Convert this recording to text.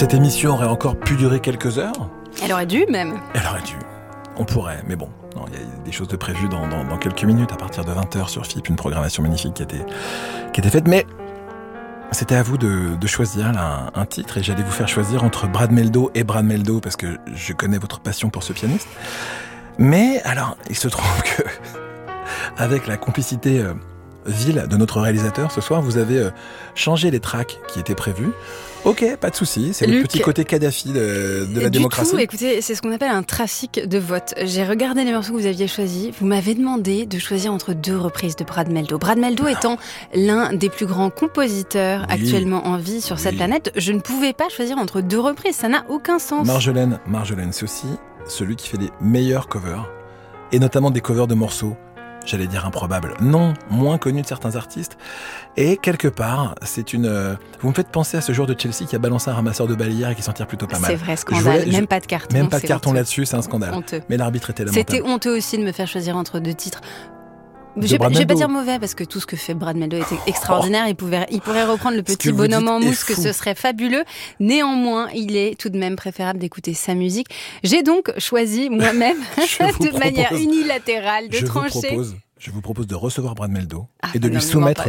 Cette émission aurait encore pu durer quelques heures. Elle aurait dû même. Elle aurait dû. On pourrait, mais bon. Il y a des choses de prévues dans quelques minutes, à partir de 20h sur FIP, une programmation magnifique qui était faite. Mais c'était à vous de choisir là, un titre, et j'allais vous faire choisir entre Brad Mehldau et Brad Mehldau, parce que je connais votre passion pour ce pianiste. Mais alors, il se trouve que, avec la complicité vile de notre réalisateur, ce soir, vous avez changé les tracks qui étaient prévus. Ok, pas de souci, c'est le petit côté Kadhafi de la démocratie. Tout, écoutez, c'est ce qu'on appelle un trafic de vote. J'ai regardé les morceaux que vous aviez choisis. Vous m'avez demandé de choisir entre 2 reprises de Brad Mehldau. Brad Mehldau étant l'un des plus grands compositeurs actuellement en vie sur cette planète, je ne pouvais pas choisir entre 2 reprises. Ça n'a aucun sens. Marjolaine, c'est aussi celui qui fait les meilleurs covers, et notamment des covers de morceaux, j'allais dire improbables, non, moins connus de certains artistes. Et quelque part, vous me faites penser à ce joueur de Chelsea qui a balancé un ramasseur de balles hier et qui s'en tire plutôt pas mal. C'est vrai, scandale. Même pas de carton. Même pas de carton honteux. là-dessus, c'est un scandale. Honteux. Mais l'arbitre était lamentable. C'était honteux aussi de me faire choisir entre 2 titres. Je vais pas dire mauvais, parce que tout ce que fait Brad Mehldau était extraordinaire. Il pourrait reprendre le petit bonhomme en mousse, que ce serait fabuleux. Néanmoins, il est tout de même préférable d'écouter sa musique. J'ai donc choisi moi-même, manière unilatérale, de trancher. Je vous propose de recevoir Brad Mehldau et de lui soumettre